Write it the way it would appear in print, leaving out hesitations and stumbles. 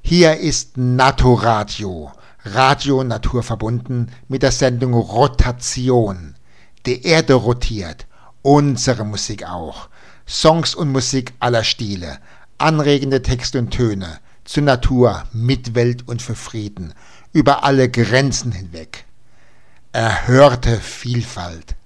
Hier ist Naturadio, Radio naturverbunden mit der Sendung Rotation. Die Erde rotiert, unsere Musik auch. Songs und Musik aller Stile, anregende Texte und Töne, zur Natur, Mitwelt und für Frieden, über alle Grenzen hinweg. Erhörte Vielfalt.